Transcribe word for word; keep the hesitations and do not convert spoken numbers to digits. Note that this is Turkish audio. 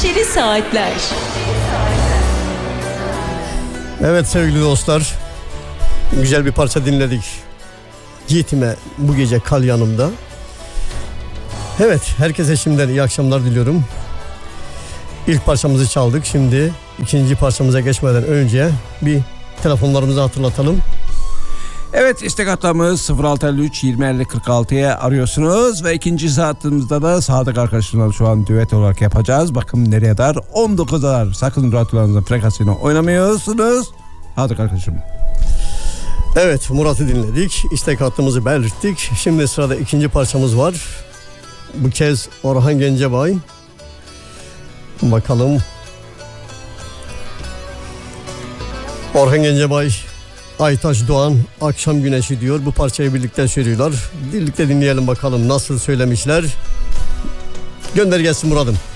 Neşeli Saatler. Evet sevgili dostlar, güzel bir parça dinledik. Gitme bu gece kal yanımda. Evet, herkese şimdiden iyi akşamlar diliyorum. İlk parçamızı çaldık. Şimdi ikinci parçamıza geçmeden önce bir telefonlarımızı hatırlatalım. Evet, istek hattımız sıfır altı elli üç yirmi elli kırk altıya arıyorsunuz ve ikinci saatimizde de Sadık arkadaşımla şu an düet olarak yapacağız. Bakın nereye kadar? on dokuza kadar. Sakın radyolarınızın frekansını oynamıyorsunuz. Sadık arkadaşım. Evet, Murat'ı dinledik. İstek hattımızı belirttik. Şimdi sırada ikinci parçamız var. Bu kez Orhan Gencebay. Bakalım. Orhan Gencebay, Aytaç Doğan, Akşam Güneşi diyor. Bu parçayı birlikte söylüyorlar. Birlikte dinleyelim bakalım nasıl söylemişler. Gönder gelsin Murat'ım.